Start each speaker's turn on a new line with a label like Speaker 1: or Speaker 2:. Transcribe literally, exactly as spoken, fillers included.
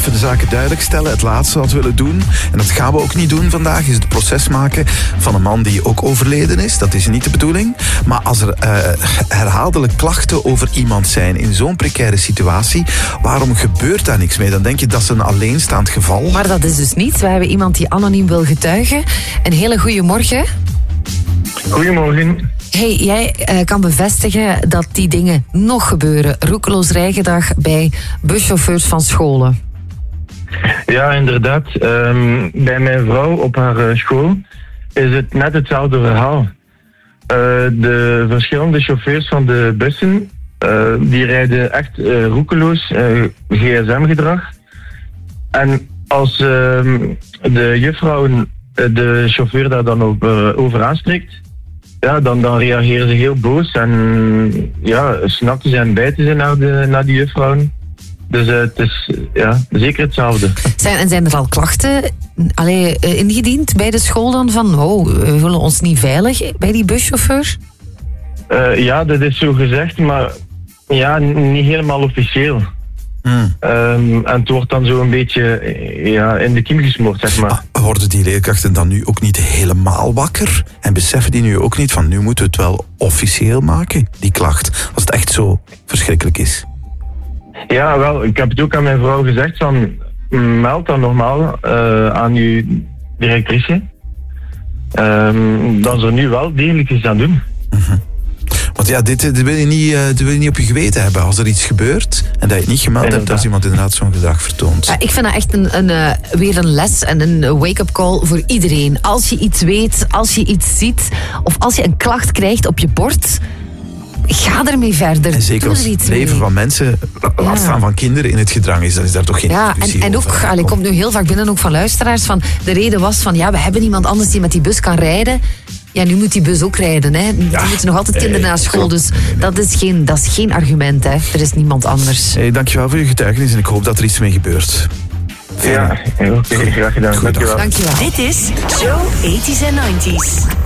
Speaker 1: even de zaken duidelijk stellen. Het laatste wat we willen doen, en dat gaan we ook niet doen vandaag, is het proces maken van een man die ook overleden is. Dat is niet de bedoeling. Maar als er uh, herhaaldelijk klachten over iemand zijn in zo'n precaire situatie, waarom gebeurt daar niks mee? Dan denk je dat is een alleenstaand geval.
Speaker 2: Maar dat is dus niet. We hebben iemand die anoniem wil getuigen. Een hele goede morgen.
Speaker 3: Goedemorgen.
Speaker 2: Hey, jij uh, kan bevestigen dat die dingen nog gebeuren. Roekeloos rijgedrag bij buschauffeurs van scholen.
Speaker 3: Ja, inderdaad. Um, bij mijn vrouw op haar uh, school is het net hetzelfde verhaal. Uh, de verschillende chauffeurs van de bussen, uh, die rijden echt uh, roekeloos, uh, G S M-gedrag. En als uh, de juffrouw uh, de chauffeur daar dan over, over aanspreekt, ja, dan, dan reageren ze heel boos en ja, snakken ze en bijten ze naar, de, naar die juffrouwen. Dus uh, het is ja, zeker hetzelfde.
Speaker 2: Zijn, en zijn er al klachten allee, ingediend bij de school dan van oh, we voelen ons niet veilig bij die buschauffeur?
Speaker 3: Uh, ja, dat is zo gezegd, maar ja, niet helemaal officieel. Hmm. Um, en het wordt dan zo een beetje ja, in de kiem gesmoord, zeg maar.
Speaker 1: Ah, worden die leerkrachten dan nu ook niet helemaal wakker? En beseffen die nu ook niet van nu moeten we het wel officieel maken, die klacht, als het echt zo verschrikkelijk is?
Speaker 3: Ja, wel, ik heb het ook aan mijn vrouw gezegd van meld dan normaal uh, aan uw directrice. Um, dat ze er nu wel degelijk iets aan doen.
Speaker 1: Mm-hmm. Want ja, dit, dit, wil je niet, uh, dit wil je niet op je geweten hebben. Als er iets gebeurt en dat je het niet gemeld hebt, als iemand inderdaad zo'n gedrag vertoont.
Speaker 2: Ja, ik vind dat echt een, een, uh, weer een les en een wake-up call voor iedereen. Als je iets weet, als je iets ziet, of als je een klacht krijgt op je bord, ga ermee verder.
Speaker 1: En zeker als het leven mee. Van mensen, laat staan van kinderen in het gedrang is, dan is daar toch geen
Speaker 2: ja, en, en ook, allee, komt nu heel vaak binnen ook van luisteraars, van de reden was van, ja, we hebben iemand anders die met die bus kan rijden. Ja, nu moet die bus ook rijden. Hè. Die ja, moeten nog altijd kinderen naar school. Dus dat is geen, dat is geen argument. Hè. Er is niemand anders.
Speaker 1: Hey, dankjewel voor je getuigenis en ik hoop dat er iets mee gebeurt.
Speaker 3: Ja, oké, okay, graag gedaan.
Speaker 1: Dankjewel.
Speaker 2: Dankjewel.
Speaker 4: Dit is Joe eighties and nineties.